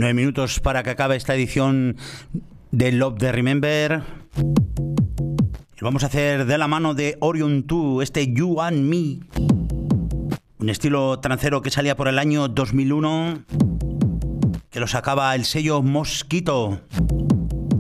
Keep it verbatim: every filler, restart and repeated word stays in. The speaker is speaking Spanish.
Nueve minutos para que acabe esta edición de Love the Remember. Lo vamos a hacer de la mano de Orion dos, este You and Me. Un estilo trancero que salía por el año dos mil uno, que lo sacaba el sello Mosquito.